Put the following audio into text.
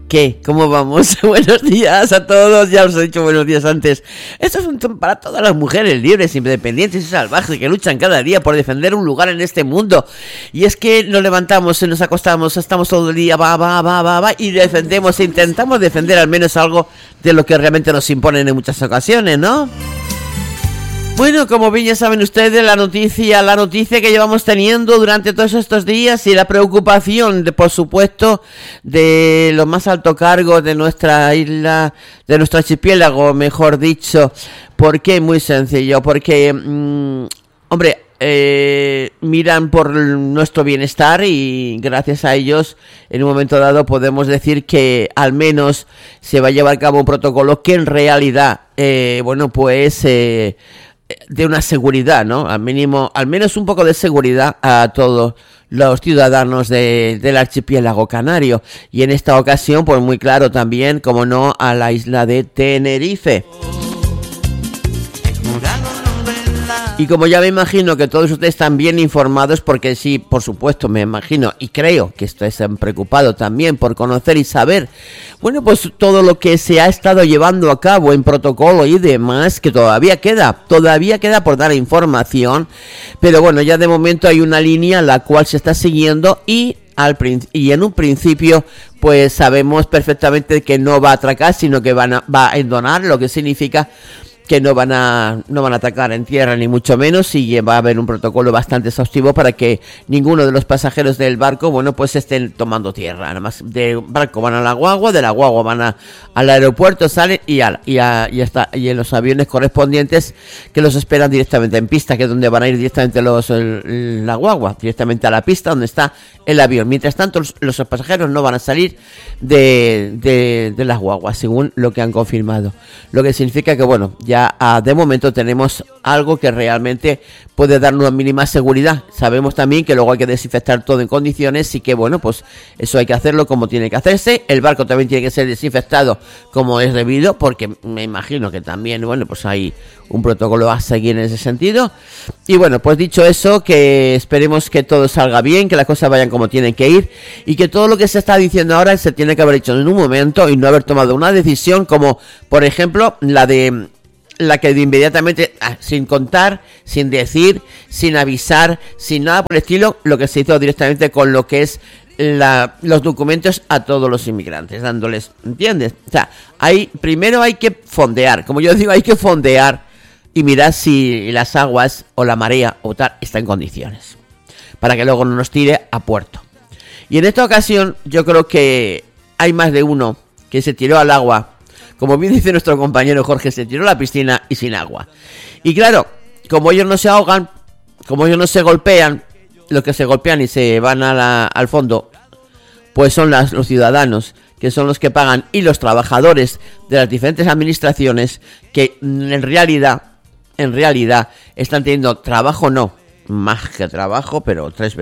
¿Qué? ¿Cómo vamos? Buenos días a todos, ya os he dicho buenos días antes. Esto es un para todas las mujeres libres, independientes y salvajes que luchan cada día por defender un lugar en este mundo. Y es que nos levantamos, nos acostamos, estamos todo el día, va, y defendemos, intentamos defender al menos algo de lo que realmente nos imponen en muchas ocasiones, ¿no? Bueno, como bien ya saben ustedes, la noticia que llevamos teniendo durante todos estos días y la preocupación, por supuesto, de los más altos cargos de nuestra isla, de nuestro archipiélago, mejor dicho. ¿Por qué? Muy sencillo, porque, miran por nuestro bienestar y gracias a ellos, en un momento dado, podemos decir que al menos se va a llevar a cabo un protocolo que en realidad, de una seguridad, ¿no? Al menos un poco de seguridad a todos los ciudadanos del archipiélago canario. Y en esta ocasión, pues muy claro también, como no, a la isla de Tenerife. Y como ya me imagino que todos ustedes están bien informados, porque sí, por supuesto, me imagino y creo que están preocupados también por conocer y saber, bueno, pues todo lo que se ha estado llevando a cabo en protocolo y demás, que todavía queda por dar información, pero bueno, ya de momento hay una línea la cual se está siguiendo y en un principio pues sabemos perfectamente que no va a atracar, sino que va a endonar, lo que significa que no van a atacar en tierra ni mucho menos, y va a haber un protocolo bastante exhaustivo para que ninguno de los pasajeros del barco, bueno, pues estén tomando tierra. Nada más del barco van a la guagua, de la guagua van al aeropuerto, salen y en los aviones correspondientes que los esperan directamente en pista, que es donde van a ir directamente la guagua, directamente a la pista donde está el avión. Mientras tanto, los pasajeros no van a salir de las guaguas, según lo que han confirmado. Lo que significa que, bueno, ya de momento tenemos algo que realmente puede darnos una mínima seguridad. Sabemos también que luego hay que desinfectar todo en condiciones y que, bueno, pues eso hay que hacerlo como tiene que hacerse. El barco también tiene que ser desinfectado como es debido, porque me imagino que también, bueno, pues hay un protocolo a seguir en ese sentido. Y bueno, pues dicho eso, que esperemos que todo salga bien, que las cosas vayan como tienen que ir y que todo lo que se está diciendo ahora se tiene que haber hecho en un momento y no haber tomado una decisión como, por ejemplo, la que de inmediatamente, sin contar, sin decir, sin avisar, sin nada por el estilo, lo que se hizo directamente con lo que es los documentos a todos los inmigrantes, dándoles, ¿entiendes? O sea, primero hay que fondear, como yo digo, hay que fondear y mirar si las aguas o la marea o tal está en condiciones, para que luego no nos tire a puerto. Y en esta ocasión yo creo que hay más de uno que se tiró al agua. Como bien dice nuestro compañero Jorge, se tiró a la piscina y sin agua. Y claro, como ellos no se ahogan, como ellos no se golpean, los que se golpean y se van al fondo, pues son los ciudadanos, que son los que pagan, y los trabajadores de las diferentes administraciones, que en realidad están teniendo trabajo, no, más que trabajo, pero 3 veces